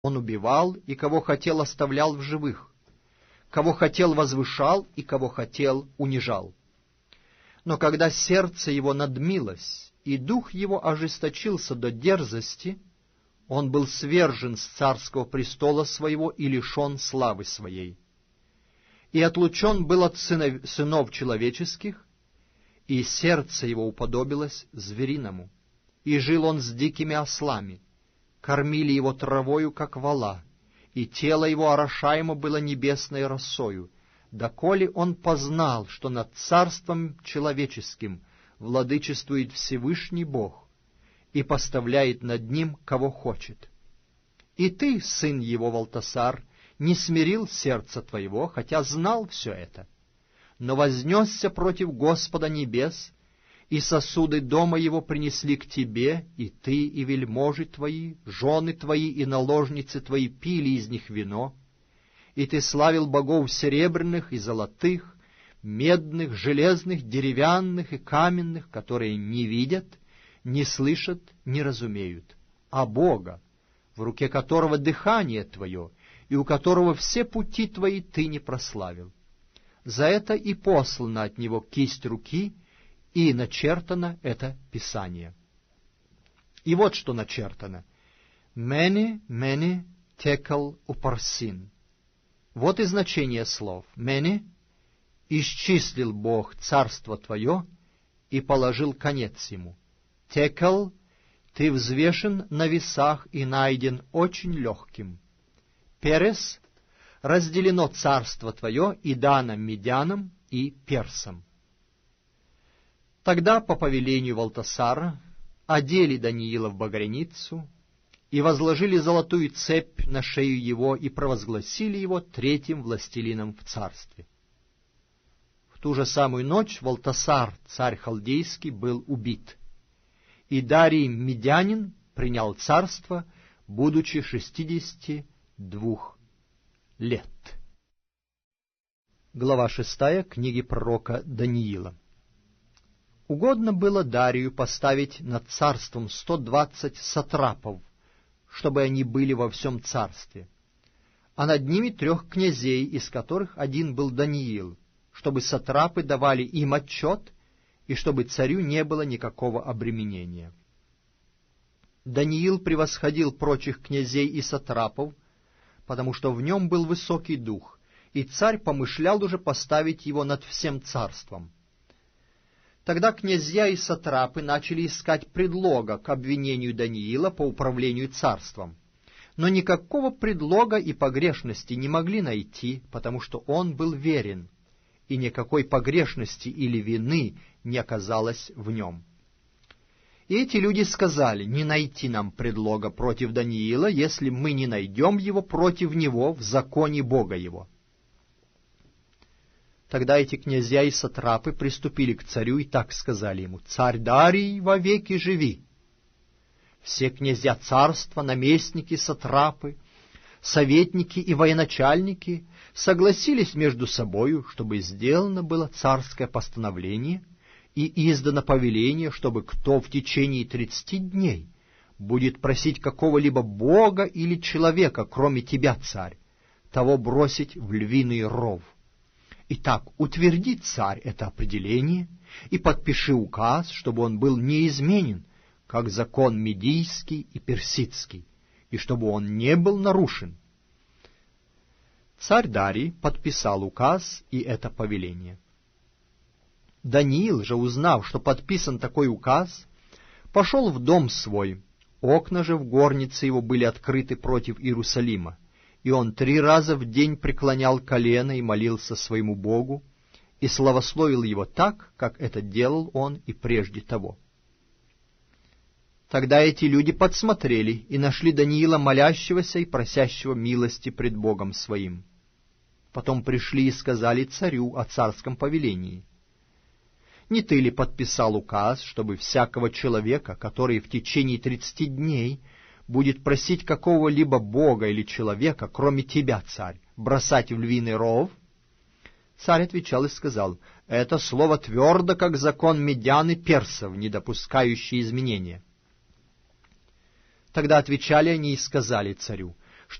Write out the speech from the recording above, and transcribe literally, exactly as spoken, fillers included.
Он убивал, и кого хотел, оставлял в живых, кого хотел, возвышал, и кого хотел, унижал. Но когда сердце его надмилось, и дух его ожесточился до дерзости, он был свержен с царского престола своего и лишен славы своей. И отлучен был от сынов, сынов человеческих, и сердце его уподобилось звериному. И жил он с дикими ослами, кормили его травою, как вола, и тело его орошаемо было небесной росою, доколе он познал, что над царством человеческим владычествует Всевышний Бог и поставляет над ним, кого хочет. И ты, сын его Валтасар, не смирил сердце твоего, хотя знал все это, но вознесся против Господа небес, и сосуды дома его принесли к тебе, и ты, и вельможи твои, жены твои и наложницы твои пили из них вино, и ты славил богов серебряных и золотых, медных, железных, деревянных и каменных, которые не видят, не слышат, не разумеют, а Бога, в руке которого дыхание твое, и у которого все пути твои ты не прославил. За это и послана от него кисть руки, и начертано это Писание. И вот что начертано. «Мене, мене, текал упарсин». Вот и значение слов. «Мене» — исчислил Бог царство твое и положил конец ему. «Текал» — ты взвешен на весах и найден очень легким. «Перес» — разделено царство твое и дано медянам и персам. Тогда по повелению Валтасара одели Даниила в багряницу и возложили золотую цепь на шею его и провозгласили его третьим властелином в царстве. В ту же самую ночь Валтасар, царь халдейский, был убит, и Дарий Медянин принял царство, будучи шестидесяти двух лет. Глава шестая книги пророка Даниила. Угодно было Дарию поставить над царством сто двадцать сатрапов, чтобы они были во всем царстве, а над ними трех князей, из которых один был Даниил, чтобы сатрапы давали им отчет, и чтобы царю не было никакого обременения. Даниил превосходил прочих князей и сатрапов, потому что в нем был высокий дух, и царь помышлял уже поставить его над всем царством. Тогда князья и сатрапы начали искать предлога к обвинению Даниила по управлению царством, но никакого предлога и погрешности не могли найти, потому что он был верен, и никакой погрешности или вины не оказалось в нем. И эти люди сказали: не найти нам предлога против Даниила, если мы не найдем его против него в законе Бога его. Тогда эти князья и сатрапы приступили к царю и так сказали ему: «Царь Дарий, вовеки живи!» Все князья царства, наместники, сатрапы, советники и военачальники согласились между собою, чтобы сделано было царское постановление и издано повеление, чтобы кто в течение тридцати дней будет просить какого-либо бога или человека, кроме тебя, царь, того бросить в львиный ров. Итак, утверди, царь, это определение и подпиши указ, чтобы он был неизменен, как закон медийский и персидский, и чтобы он не был нарушен. Царь Дарий подписал указ и это повеление. Даниил же, узнав, что подписан такой указ, пошел в дом свой. Окна же в горнице его были открыты против Иерусалима, и он три раза в день преклонял колено и молился своему Богу, и славословил его так, как это делал он и прежде того. Тогда эти люди подсмотрели и нашли Даниила молящегося и просящего милости пред Богом своим. Потом пришли и сказали царю о царском повелении: «Не ты ли подписал указ, чтобы всякого человека, который в течение тридцати дней будет просить какого-либо бога или человека, кроме тебя, царь, бросать в львиный ров?» Царь отвечал и сказал: «Это слово твердо, как закон медян и персов, не допускающий изменения». Тогда отвечали они и сказали царю: